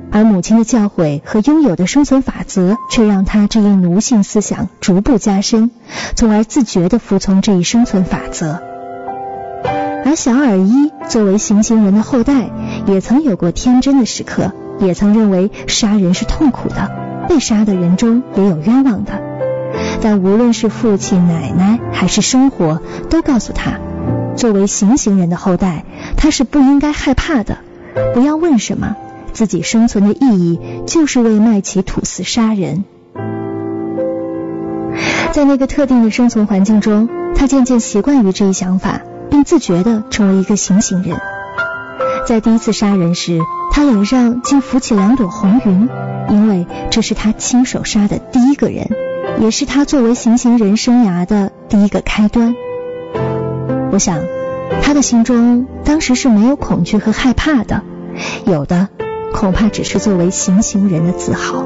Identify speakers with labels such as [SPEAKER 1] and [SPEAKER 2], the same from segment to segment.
[SPEAKER 1] 而母亲的教诲和拥有的生存法则却让他这一奴性思想逐步加深，从而自觉地服从这一生存法则。而小尔伊作为行刑人的后代，也曾有过天真的时刻，也曾认为杀人是痛苦的，被杀的人中也有冤枉的。但无论是父亲、奶奶还是生活，都告诉他，作为行刑人的后代，他是不应该害怕的，不要问什么，自己生存的意义就是为麦奇吐司杀人。在那个特定的生存环境中，他渐渐习惯于这一想法，并自觉地成为一个行刑人。在第一次杀人时，他脸上竟浮起2朵红云，因为这是他亲手杀的第一个人，也是他作为行刑人生涯的第一个开端。我想，他的心中当时是没有恐惧和害怕的，有的恐怕只是作为行刑人的自豪。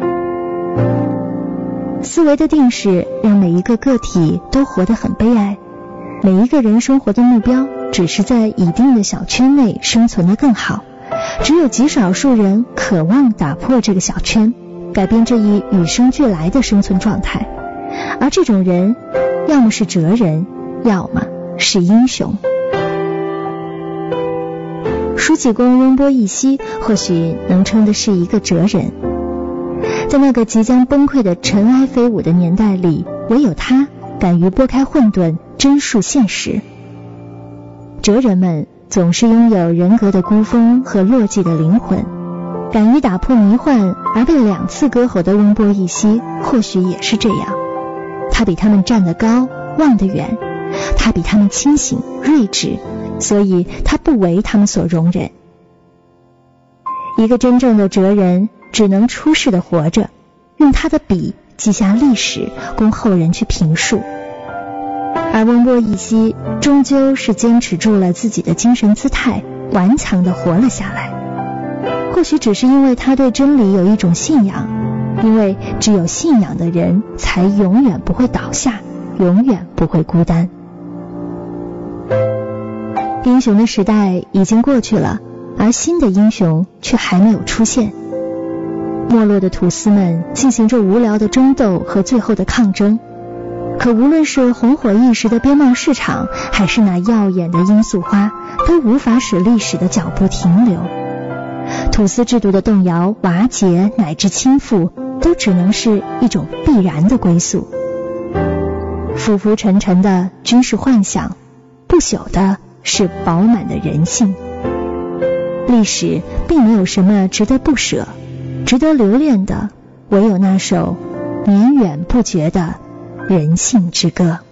[SPEAKER 1] 思维的定势让每一个个体都活得很悲哀，每一个人生活的目标只是在已定的小圈内生存得更好，只有极少数人渴望打破这个小圈，改变这一与生俱来的生存状态，而这种人要么是哲人，要么是英雄。书记公翁波义熙或许能称得是一个哲人，在那个即将崩溃的尘埃飞舞的年代里，唯有他敢于拨开混沌，真述现实。哲人们总是拥有人格的孤峰和落寂的灵魂，敢于打破迷幻而被2次割喉的翁波义熙或许也是这样。他比他们站得高，望得远，他比他们清醒睿智，所以他不为他们所容忍。一个真正的哲人只能出世地活着，用他的笔记下历史，供后人去评述。而翁波义熙终究是坚持住了自己的精神姿态，顽强地活了下来。或许只是因为他对真理有一种信仰，因为只有信仰的人才永远不会倒下，永远不会孤单。英雄的时代已经过去了，而新的英雄却还没有出现。没落的土司们进行着无聊的争斗和最后的抗争，可无论是红火一时的边贸市场，还是那耀眼的罂粟花，都无法使历史的脚步停留。土司制度的动摇、瓦解乃至倾覆，都只能是一种必然的归宿。浮浮沉沉的均是幻想，不朽的是饱满的人性。历史并没有什么值得不舍，值得留恋的唯有那首绵远不绝的人性之歌。